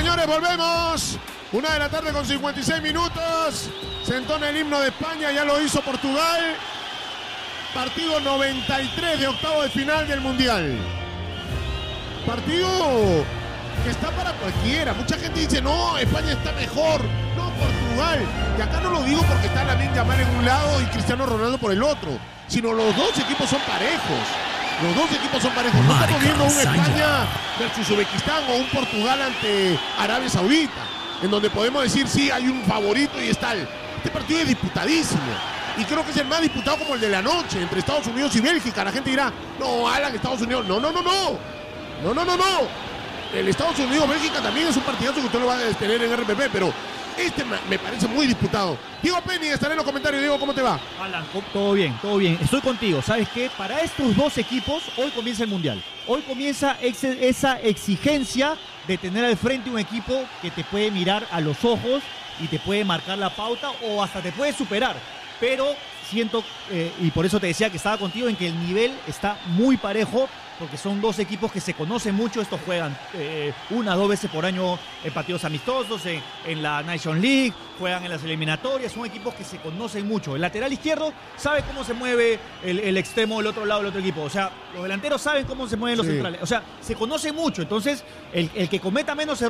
señores, volvemos. 1:00 con 56 minutos. Se entona el himno de España, ya lo hizo Portugal. Partido 93 de octavo de final del Mundial. Partido que está para cualquiera. Mucha gente dice, no, España está mejor. No, Portugal. Y acá no lo digo porque está Lamine Yamal en un lado y Cristiano Ronaldo por el otro, sino los dos equipos son parejos. Los dos equipos son parejos. No estamos viendo un España versus Uzbekistán o un Portugal ante Arabia Saudita, en donde podemos decir, sí, hay un favorito y es tal. Este partido es disputadísimo. Y creo que es el más disputado como el de la noche, entre Estados Unidos y Bélgica. La gente dirá, no, Alan, Estados Unidos. No. El Estados Unidos-Bélgica también es un partidazo que usted lo va a tener en RPP, pero este me parece muy disputado. Diego Penny, estaré en los comentarios. Diego, ¿cómo te va? Alan, todo bien. Estoy contigo. ¿Sabes qué? Para estos dos equipos, hoy comienza el Mundial. Hoy comienza esa exigencia de tener al frente un equipo que te puede mirar a los ojos y te puede marcar la pauta o hasta te puede superar. Pero siento, y por eso te decía que estaba contigo, en que el nivel está muy parejo, porque son dos equipos que se conocen mucho. Estos juegan 1 o 2 veces por año en partidos amistosos, en la Nation League, juegan en las eliminatorias. Son equipos que se conocen mucho. El lateral izquierdo sabe cómo se mueve el extremo del otro lado del otro equipo. O sea, los delanteros saben cómo se mueven los centrales. O sea, se conocen mucho. Entonces, el que cometa menos errores